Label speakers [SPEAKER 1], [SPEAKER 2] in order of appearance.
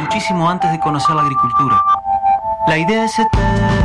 [SPEAKER 1] muchísimo antes de conocer la agricultura. La idea es eterna.